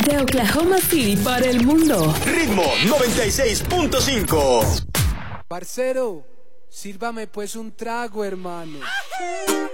De Oklahoma City para el mundo. Ritmo 96.5. Parcero, sírvame pues un trago, hermano.